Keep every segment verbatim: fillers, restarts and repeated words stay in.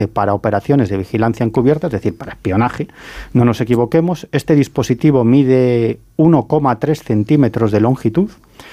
para operaciones de vigilancia encubierta, es decir, para espionaje, no nos equivoquemos. Este dispositivo mide uno coma tres centímetros de longitud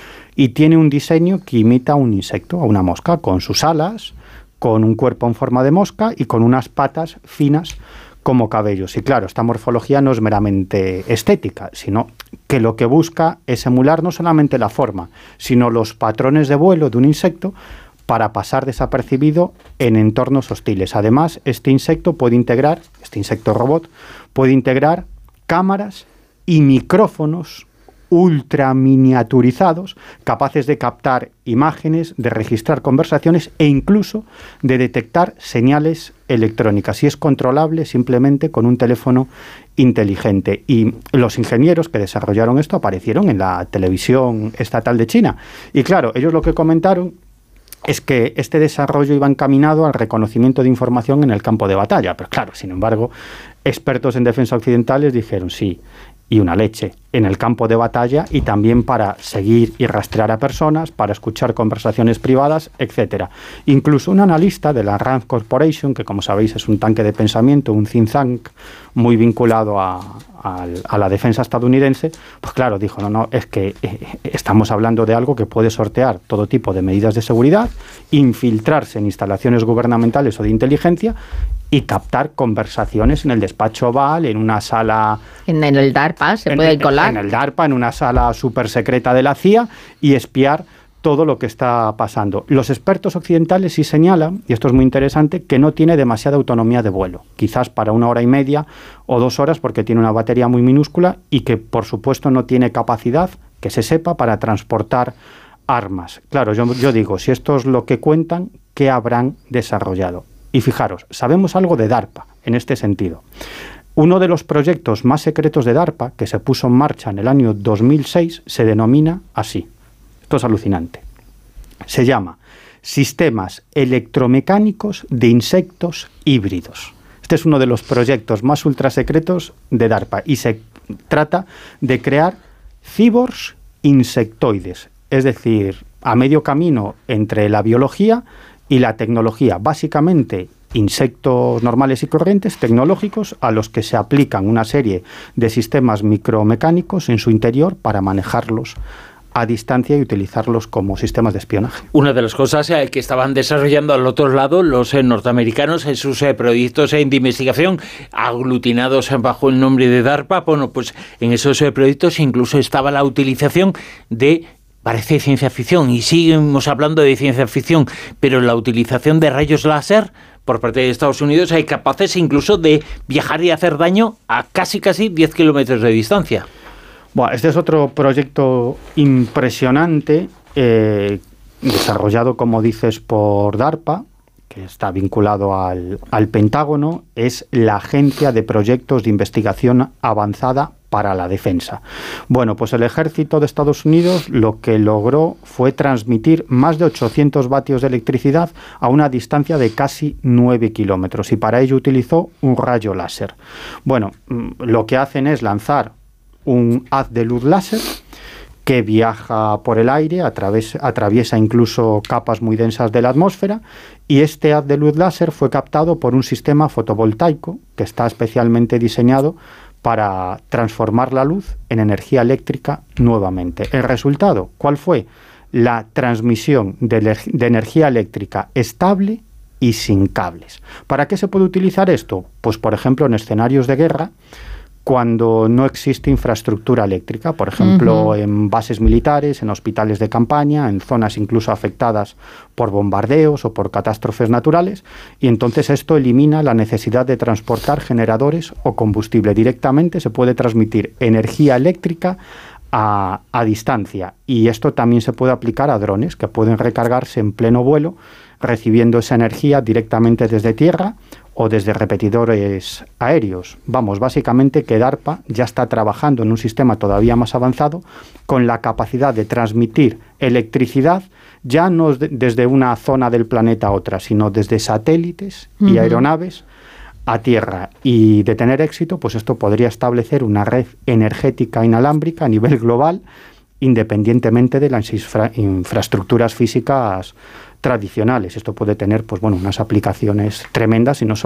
y tiene un diseño que imita a un insecto, a una mosca, con sus alas, con un cuerpo en forma de mosca y con unas patas finas como cabellos. Y claro, esta morfología no es meramente estética, sino que lo que busca es emular no solamente la forma, sino los patrones de vuelo de un insecto para pasar desapercibido en entornos hostiles. Además, este insecto puede integrar, este insecto robot, puede integrar cámaras y micrófonos ultra miniaturizados, capaces de captar imágenes, de registrar conversaciones e incluso de detectar señales electrónicas. Y es controlable simplemente con un teléfono inteligente. Y los ingenieros que desarrollaron esto aparecieron en la televisión estatal de China. Y claro, ellos lo que comentaron es que este desarrollo iba encaminado al reconocimiento de información en el campo de batalla. Pero claro, sin embargo, expertos en defensa occidentales dijeron sí, y una leche, en el campo de batalla y también para seguir y rastrear a personas, para escuchar conversaciones privadas, etcétera. Incluso un analista de la Rand Corporation, que como sabéis es un tanque de pensamiento, un think tank muy vinculado a, a, a la defensa estadounidense, pues claro, dijo, no, no, es que eh, estamos hablando de algo que puede sortear todo tipo de medidas de seguridad, infiltrarse en instalaciones gubernamentales o de inteligencia y captar conversaciones en el despacho oval, en una sala... En el DARPA se puede colar. En el DARPA, en una sala súper secreta de la C I A y espiar todo lo que está pasando. Los expertos occidentales sí señalan, y esto es muy interesante, que no tiene demasiada autonomía de vuelo. Quizás para una hora y media o dos horas porque tiene una batería muy minúscula y que, por supuesto, no tiene capacidad, que se sepa, para transportar armas. Claro, yo, yo digo, si esto es lo que cuentan, ¿qué habrán desarrollado? Y fijaros, sabemos algo de DARPA en este sentido. Uno de los proyectos más secretos de DARPA, que se puso en marcha en el año dos mil seis, se denomina así. Esto es alucinante. Se llama Sistemas Electromecánicos de Insectos Híbridos. Este es uno de los proyectos más ultrasecretos de DARPA y se trata de crear cíborgs insectoides, es decir, a medio camino entre la biología y la tecnología, básicamente insectos normales y corrientes, tecnológicos, a los que se aplican una serie de sistemas micromecánicos en su interior para manejarlos a distancia y utilizarlos como sistemas de espionaje. Una de las cosas eh, que estaban desarrollando al otro lado los eh, norteamericanos en sus eh, proyectos eh, de investigación aglutinados eh, bajo el nombre de DARPA, bueno, pues en esos eh, proyectos incluso estaba la utilización de... Parece ciencia ficción y seguimos hablando de ciencia ficción, pero la utilización de rayos láser por parte de Estados Unidos hay capaces incluso de viajar y hacer daño a casi casi diez kilómetros de distancia. Bueno, este es otro proyecto impresionante, eh, desarrollado, como dices, por DARPA, que está vinculado al, al Pentágono, es la Agencia de Proyectos de Investigación Avanzada para la Defensa. Bueno, pues el ejército de Estados Unidos lo que logró fue transmitir más de ochocientos vatios de electricidad a una distancia de casi nueve kilómetros y para ello utilizó un rayo láser. Bueno, lo que hacen es lanzar un haz de luz láser que viaja por el aire, a través, atraviesa incluso capas muy densas de la atmósfera, y este haz de luz láser fue captado por un sistema fotovoltaico que está especialmente diseñado para transformar la luz en energía eléctrica nuevamente. ¿El resultado cuál fue? La transmisión de, de energía eléctrica estable y sin cables. ¿Para qué se puede utilizar esto? Pues, por ejemplo, en escenarios de guerra, cuando no existe infraestructura eléctrica, por ejemplo, uh-huh. en bases militares, en hospitales de campaña, en zonas incluso afectadas por bombardeos o por catástrofes naturales, y entonces esto elimina la necesidad de transportar generadores o combustible. Directamente se puede transmitir energía eléctrica a, a distancia, y esto también se puede aplicar a drones que pueden recargarse en pleno vuelo, recibiendo esa energía directamente desde tierra o desde repetidores aéreos. Vamos, básicamente que DARPA ya está trabajando en un sistema todavía más avanzado con la capacidad de transmitir electricidad ya no de, desde una zona del planeta a otra, sino desde satélites uh-huh. y aeronaves a tierra. Y de tener éxito, pues esto podría establecer una red energética inalámbrica a nivel global, independientemente de las infra- infraestructuras físicas tradicionales. Esto puede tener, pues bueno, unas aplicaciones tremendas y no solo